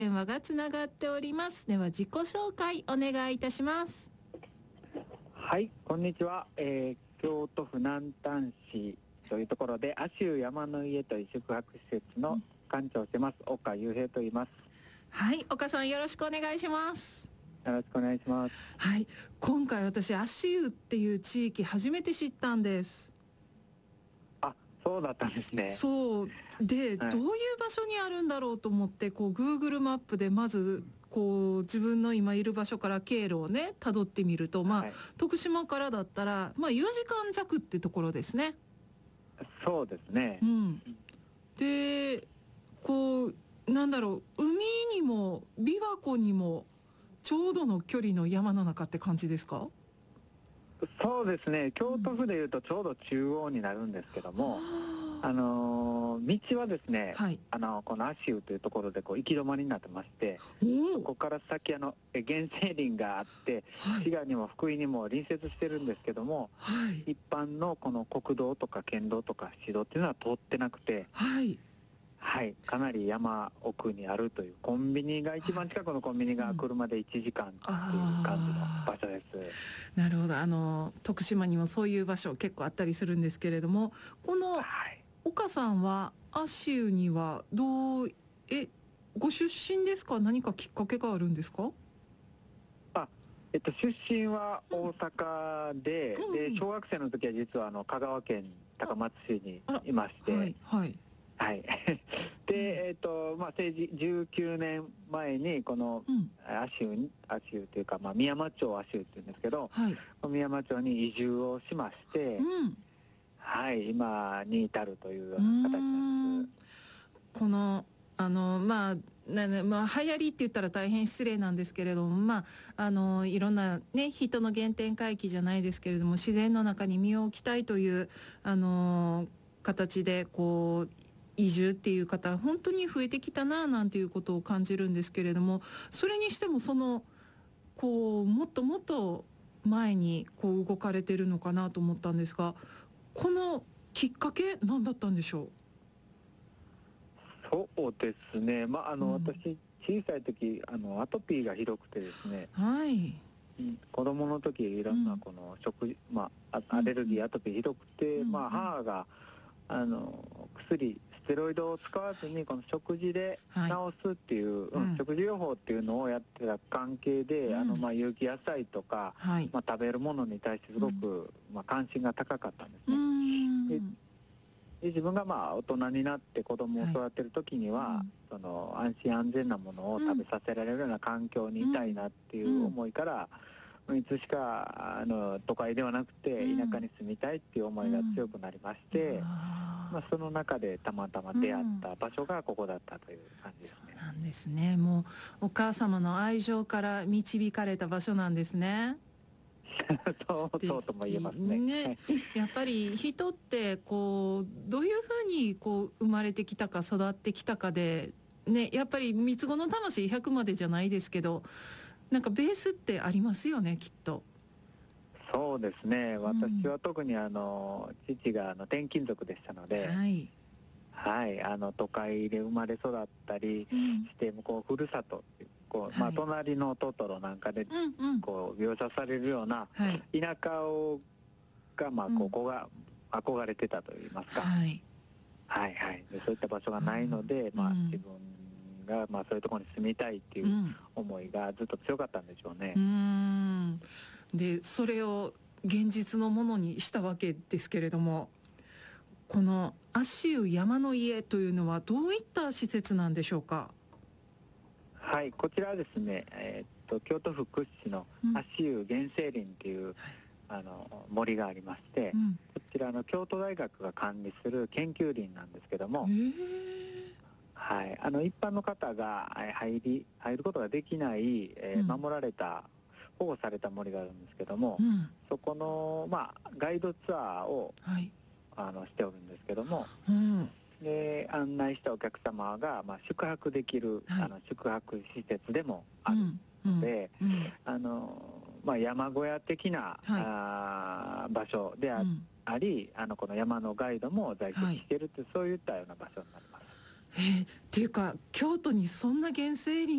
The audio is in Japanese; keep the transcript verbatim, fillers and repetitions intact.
電話がつながっております。では自己紹介お願いいたします。 はい、こんにちは、えー、京都府南丹市というところで足湯山の家という宿泊施設の館長をしてます岡雄平と言います。 はい、岡さんよろしくお願いします。 よろしくお願いします。 はい、今回私足湯っていう地域初めて知ったんです。 あ、そうだったんですね。 そうで、 はい、 どういう場所にあるんだろうと思ってこう Google マップでまずこう自分の今いる場所から経路をね辿ってみると、まあ、はい、徳島からだったら、まあ、よじかん弱ってところですね。 そうですね、 うん、でこうなんだろう、海にも琵琶湖にもちょうどの距離の山の中って感じですか？ そうですね、京都府でいうとちょうど中央になるんですけども、うん、あのー、道はですね、はい、あのこの足湯というところでこう行き止まりになってまして、そこから先あの原生林があって、はい、滋賀にも福井にも隣接してるんですけども、はい、一般のこの国道とか県道とか市道っていうのは通ってなくて、はいはい、かなり山奥にあるという、コンビニが一番近くのコンビニが車でいちじかんっていう感じの場所です。 なるほど。あの徳島にもそういう場所結構あったりするんですけれども、この岡さんは足湯にはどうえご出身ですか？何かきっかけがあるんですか？ あ、えっと、出身は大阪で、うん、で小学生の時は実はあの香川県高松市にいまして、はいはいはい、で、えーとまあ、政治じゅうきゅうねんまえにこの足湯、足湯というか、まあ、宮山町足湯っていうんですけど、はい、宮山町に移住をしまして、うん、はい、今に至るというような形なんです。 このあのまあなまあ、流行りって言ったら大変失礼なんですけれども、まあ、あのいろんな、ね、人の原点回帰じゃないですけれども、自然の中に身を置きたいというあの形でこう移住っていう方本当に増えてきたななんていうことを感じるんですけれども、それにしてもそのこうもっともっと前にこう動かれてるのかなと思ったんですが、このきっかけ何だったんでしょう？ そうですね、まああの、うん、私小さい時あのアトピーがひどくてですね、はい、うん、子供の時いろんなこの食事、うん、まあ、アレルギー、アトピーひどくて、うん、まあ、母があの薬ステロイドを使わずにこの食事で治すっていう、はい、うん、食事療法っていうのをやってた関係で、うん、あのまあ有機野菜とか、はい、まあ、食べるものに対してすごく、うん、まあ、関心が高かったんですね。でで自分がまあ大人になって子供を育てる時には、はい、その安心安全なものを食べさせられるような環境にいたいなっていう思いから、うん、いつしかあの都会ではなくて田舎に住みたいっていう思いが強くなりまして、うん、まあ、その中でたまたま出会った場所がここだったという感じですね。 そうなんですね。もうお母様の愛情から導かれた場所なんですね。 そうそうとも言えますね。ね、 やっぱり人ってこうどういうふうにこう生まれてきたか育ってきたかで、ね、やっぱり三つ子の魂ひゃくまでじゃないですけど、なんかベースってありますよね、きっと。 そうですね、私は特にあの父があの転勤族でしたので、はいはい、あの都会で生まれ育ったりして、うん、こうふるさとこう、まあ、隣のトトロなんかでこう描写されるような田舎をが、まあ、ここが憧れてたといいますか、はい、はいはいでそういった場所がないので、うん、まあ、自分が、まあ、そういうところに住みたいっていう思いがずっと強かったんでしょうね。 うん、でそれを現実のものにしたわけですけれども、この足湯山の家というのはどういった施設なんでしょうか？ はい、こちらはですね、えー、っと京都府屈指の足湯原生林っていう、うん、あの森がありまして、うん、こちらの京都大学が管理する研究林なんですけども、はい、あの一般の方が入り入ることができない、えー、守られた、うん、保護された森があるんですけども、うん、そこの、まあ、ガイドツアーを、はい、あのしておるんですけども、うん、で案内したお客様が、まあ、宿泊できる、はい、あの宿泊施設でもあるので、うんうん、あのまあ、山小屋的な、はい、あ場所で あ,、うん、ありあのこの山のガイドも在籍しているという、はい、そういったような場所になります。 えー、っていうか京都にそんな原生林